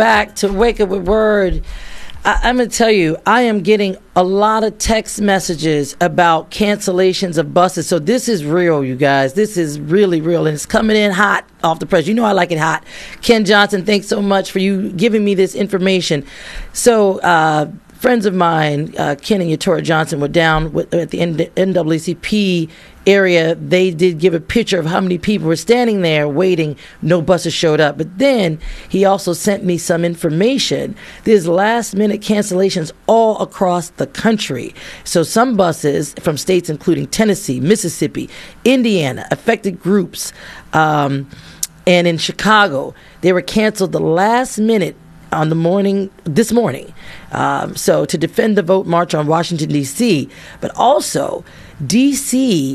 back to Wake Up with Word. I'm going to tell you, I am getting a lot of text messages about cancellations of buses. So this is real, you guys. This is really real, and it's coming in hot off the press. You know I like it hot. Ken Johnson, thanks so much for you giving me this information. So friends of mine, Ken and Yatora Johnson, were down at the NAACP area. They did give a picture of how many people were standing there waiting. No buses showed up. But then he also sent me some information. There's last minute cancellations all across the country. So some buses from states including Tennessee, Mississippi, Indiana, affected groups, and in Chicago, they were canceled the last minute on this morning. So to defend the vote march on Washington, D.C., but also D.C.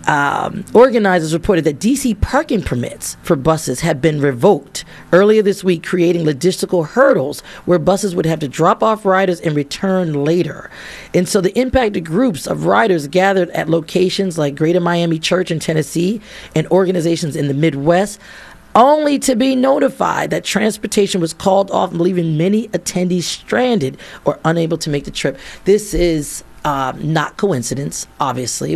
Organizers reported that D.C. parking permits for buses have been revoked earlier this week, creating logistical hurdles where buses would have to drop off riders and return later. And so the impacted groups of riders gathered at locations like Greater Miami Church in Tennessee and organizations in the Midwest, only to be notified that transportation was called off, leaving many attendees stranded or unable to make the trip. This is not coincidence, obviously.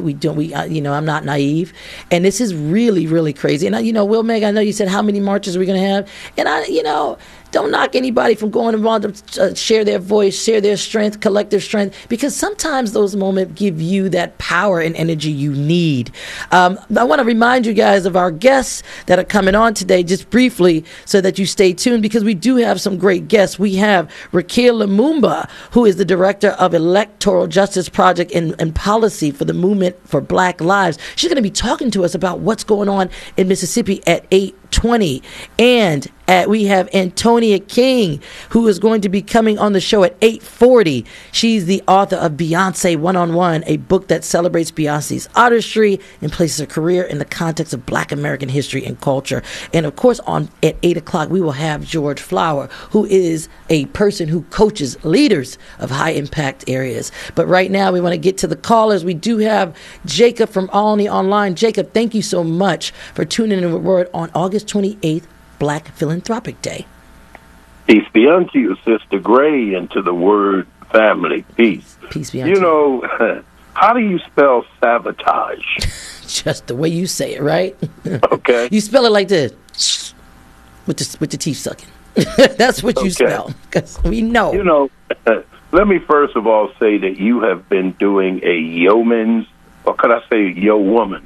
I'm not naive, and this is really, really crazy. And Will Meg, I know you said how many marches are we going to have, and don't knock anybody from going around to share their voice, share their strength, collective strength, because sometimes those moments give you that power and energy you need. I want to remind you guys of our guests that are coming on today, just briefly, so that you stay tuned, because we do have some great guests. We have Raquel Lumumba, who is the director of Electoral Justice Project and Policy for the Movement for Black Lives. She's going to be talking to us about what's going on in Mississippi at 8:20. And we have Antonia King, who is going to be coming on the show at 8:40. She's the author of Beyonce One-on-One, a book that celebrates Beyonce's artistry and places her career in the context of Black American history and culture. And of course, at 8 o'clock, we will have George Flower, who is a person who coaches leaders of high impact areas. But right now, we want to get to the callers. We do have Jacob from Alney Online. Jacob, thank you so much for tuning in with Word on August 28th, Black Philanthropic Day. Peace be unto you, Sister Gray, and to the Word family. Peace. Peace be unto you. How do you spell sabotage? Just the way you say it, right? Okay. You spell it like this, with the teeth sucking. That's what you spell, because we know. Let me first of all say that you have been doing a yeoman's, or could I say yo woman?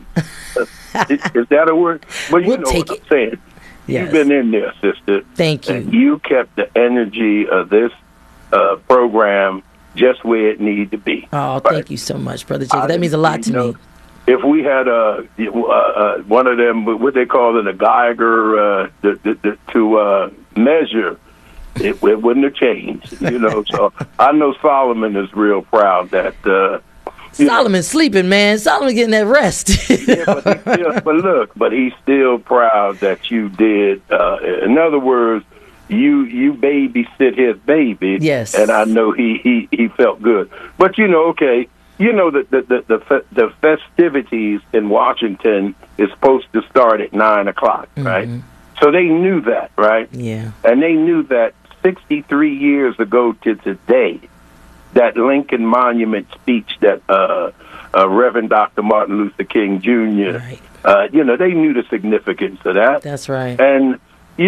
Is that a word? Well, we'll take what I'm saying. Yes. You've been in there, sister. Thank you. And you kept the energy of this program just where it needed to be. Oh, right? Thank you so much, Brother Jacob. That means a lot to me. If we had one of them, what they call it, a Geiger to measure, it wouldn't have changed. So I know Solomon is real proud that. Solomon's sleeping, man. Solomon getting that rest. but he's still proud that you did. In other words, you babysit his baby. Yes. And I know he felt good. But the festivities in Washington is supposed to start at 9 o'clock, right? So they knew that, right? Yeah. And they knew that 63 years ago to today, that Lincoln Monument speech that Reverend Dr. Martin Luther King Jr., right. They knew the significance of that. That's right. And,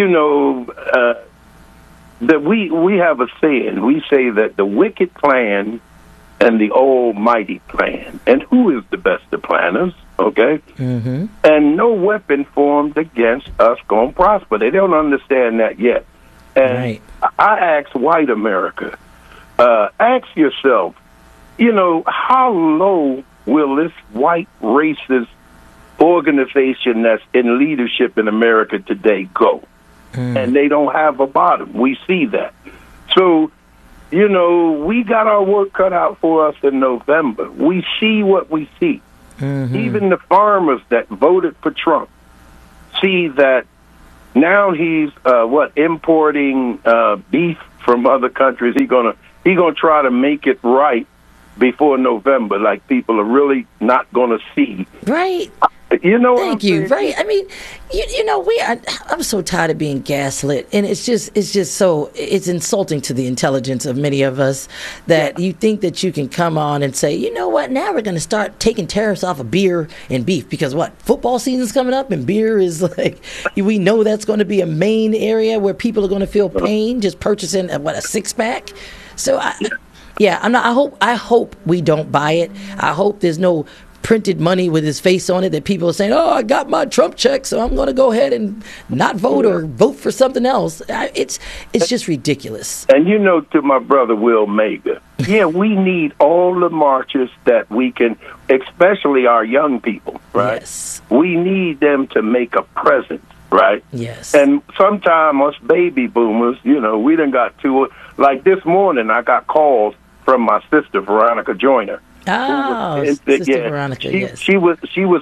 that we have a saying. We say that the wicked plan and the almighty plan. And who is the best of planners, okay? Mm-hmm. And no weapon formed against us going to prosper. They don't understand that yet. And right. I ask white America, ask yourself, how low will this white racist organization that's in leadership in America today go? And they don't have a bottom. We see that. So, we got our work cut out for us in November. We see what we see. Mm-hmm. Even the farmers that voted for Trump see that now he's importing beef from other countries. He's gonna try to make it right before November, like people are really not gonna see. Right. You know what Thank I'm you. saying? Right. I mean, you know, I'm so tired of being gaslit, and it's just so, it's insulting to the intelligence of many of us that you think that you can come on and say, you know what, now we're going to start taking tariffs off of beer and beef because what, football season's coming up and beer is like, we know that's going to be a main area where people are going to feel pain just purchasing a 6-pack. So I hope we don't buy it. I hope there's no printed money with his face on it that people are saying, oh, I got my Trump check, so I'm going to go ahead and not vote or vote for something else. It's just ridiculous. And you know, to my brother Will Mega, we need all the marches that we can, especially our young people, right? Yes. We need them to make a presence, right? Yes. And sometimes us baby boomers, you know, we done got to, like this morning, I got calls from my sister, Veronica Joyner. Oh, Sister Veronica, yes. She was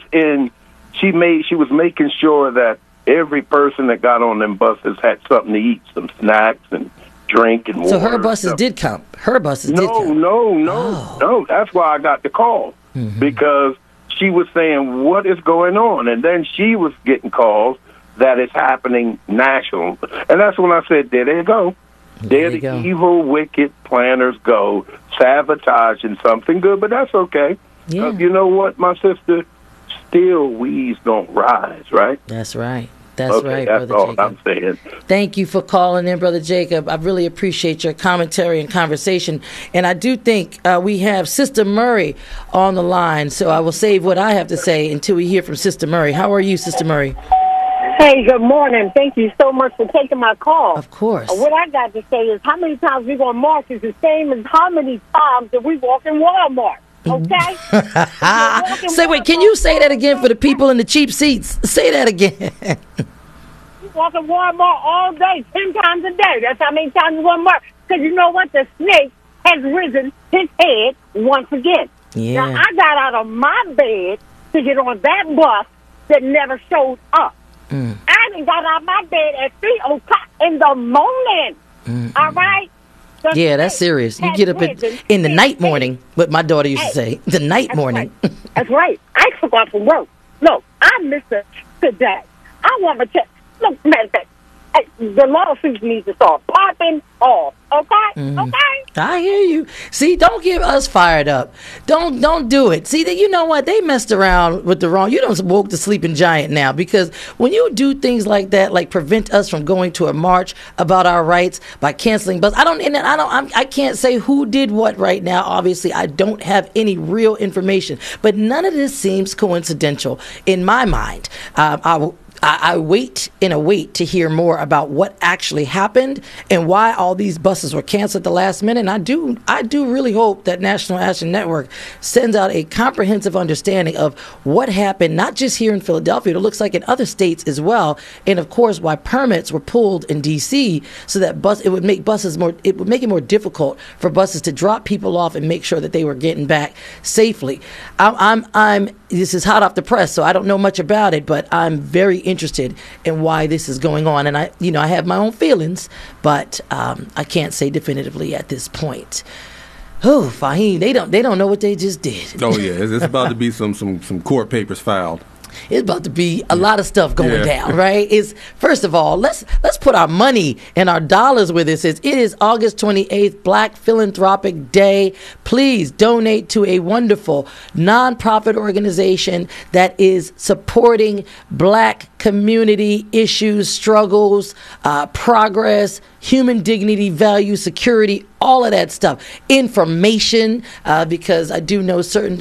making sure that every person that got on them buses had something to eat, some snacks and drink and water. So her buses did come. Her buses did come. No. That's why I got the call, because she was saying, what is going on? And then she was getting calls that it's happening national. And that's when I said, there they go. There the evil, wicked planners go, sabotaging something good, but that's okay. Yeah. You know what, my sister? Still, we's gonna rise, right? That's right. That's right, that's Brother all Jacob. I'm saying. Thank you for calling in, Brother Jacob. I really appreciate your commentary and conversation. And I do think we have Sister Murray on the line, so I will save what I have to say until we hear from Sister Murray. How are you, Sister Murray? Hey, good morning. Thank you so much for taking my call. Of course. What I got to say is how many times we go on march is the same as how many times that we walk in Walmart. Okay? Wait, can you say that again for the people in the cheap seats? Say that again. We walk in Walmart all day, 10 times a day. That's how many times we go on march. Because you know what? The snake has risen his head once again. Yeah. Now, I got out of my bed to get on that bus that never showed up. I done got out of my bed at 3 o'clock in the morning. All right? Yeah, that's serious. You get up in the night morning, what my daughter used to say. The night morning. Right. That's right. I forgot from work. Look, I missed it today. I want to check. Look, man, the lawsuits need to start popping off. Okay? Okay? I hear you. See, don't get us fired up. Don't do it. See, you know what? They messed around with the wrong. You don't woke the sleeping giant now, because when you do things like that, like prevent us from going to a march about our rights by canceling bus. I can't say who did what right now. Obviously, I don't have any real information, but none of this seems coincidental in my mind. I wait to hear more about what actually happened and why all these buses were canceled at the last minute. And I do really hope that National Action Network sends out a comprehensive understanding of what happened, not just here in Philadelphia, it looks like in other states as well. And of course, why permits were pulled in DC, so that it would make it more difficult for buses to drop people off and make sure that they were getting back safely. This is hot off the press, so I don't know much about it, but I'm very interested in why this is going on. And I have my own feelings, but I can't say definitively at this point. Oh, Fahim, they don't know what they just did. Oh yeah, it's about to be some court papers filed. It's about to be a lot of stuff going down, right? First of all, let's put our money and our dollars with this. It is August 28th, Black Philanthropic Day. Please donate to a wonderful nonprofit organization that is supporting Black community issues, struggles, progress, human dignity, value, security, all of that stuff. Information, because I do know certain,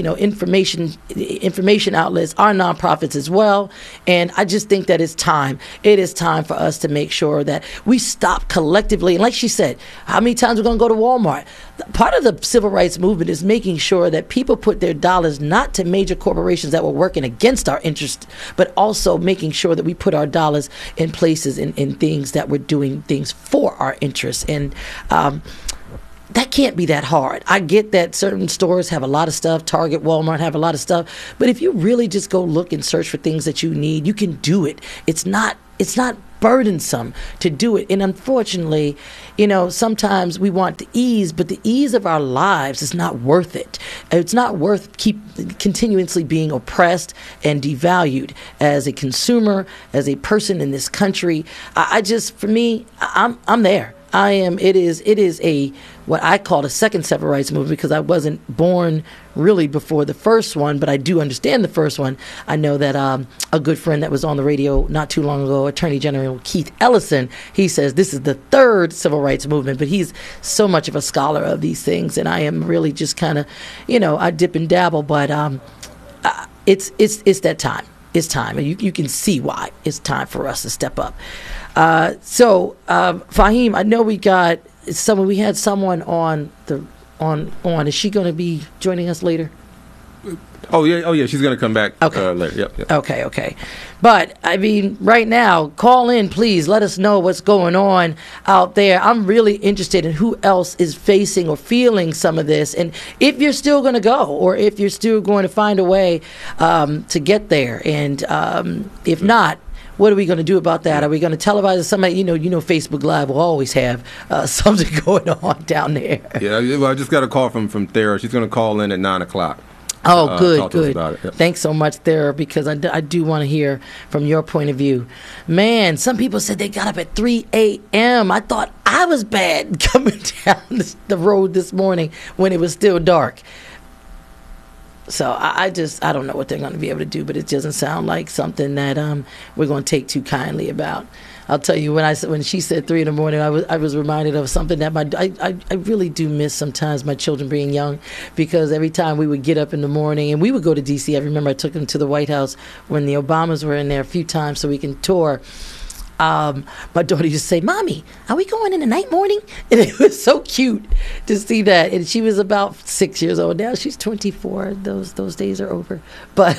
information outlets are nonprofits as well. And I just think that it's time. It is time for us to make sure that we stop collectively. And like she said, how many times we're going to go to Walmart? Part of the civil rights movement is making sure that people put their dollars not to major corporations that were working against our interests, but also making sure that we put our dollars in places in things that we're doing things for our interests. And that can't be that hard. I get that certain stores have a lot of stuff. Target, Walmart have a lot of stuff. But if you really just go look and search for things that you need, you can do it. It's not burdensome to do it. And unfortunately, you know, sometimes we want the ease, but the ease of our lives is not worth it. It's not worth continuously being oppressed and devalued as a consumer, as a person in this country. For me, I'm there. I am. It is a what I call a second civil rights movement, because I wasn't born really before the first one, but I do understand the first one. I know that a good friend that was on the radio not too long ago, Attorney General Keith Ellison, he says this is the third civil rights movement, but he's so much of a scholar of these things, and I am really just kind of, you know, I dip and dabble, but it's that time. It's time, and you can see why it's time for us to step up. So Fahim, I know we had someone on. Is she going to be joining us later? Oh yeah, she's going to come back later. Yep. Okay. But I mean, right now, call in, please. Let us know what's going on out there. I'm really interested in who else is facing or feeling some of this, and if you're still going to go, or if you're still going to find a way to get there, and if not, what are we going to do about that? Are we going to televise somebody? You know, Facebook Live will always have something going on down there. Yeah, well, I just got a call from Thera. She's going to call in at 9:00. Oh, good. Yep. Thanks so much, Thera, because I do want to hear from your point of view. Man, some people said they got up at 3 a.m. I thought I was bad coming down the road this morning when it was still dark. So I don't know what they're going to be able to do, but it doesn't sound like something that we're going to take too kindly about. I'll tell you, when she said 3 a.m, I was reminded of something that I really do miss sometimes my children being young, because every time we would get up in the morning and we would go to D.C. I remember I took them to the White House when the Obamas were in there a few times so we can tour. My daughter used to say, "Mommy, are we going in the night morning?" And it was so cute to see that. And she was about 6 years old. Now she's 24. Those days are over. But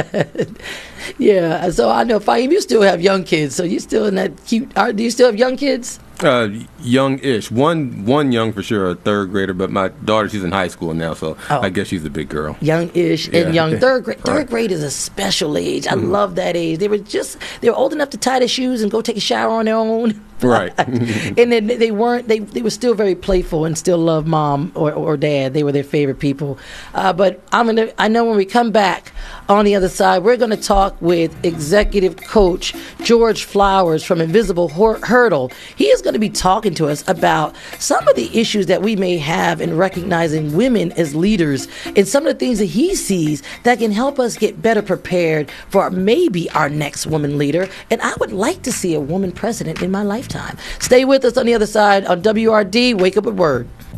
yeah, so I know, Fahim, you still have young kids, so you're still in that cute. Do you still have young kids? Young-ish. One young for sure, a third grader, but my daughter, she's in high school now, so I guess she's a big girl. Young-ish and young. Third grade is a special age. I love that age. They were old enough to tie their shoes and go take a shower on their own. Right. And then they were still very playful and still loved mom or dad. They were their favorite people. But I know when we come back on the other side, we're going to talk with executive coach George Flowers from Invisible Hurdle. He is going to be talking to us about some of the issues that we may have in recognizing women as leaders, and some of the things that he sees that can help us get better prepared for maybe our next woman leader. And I would like to see a woman president in my lifetime. Stay with us on the other side on WRD. Wake Up with Word.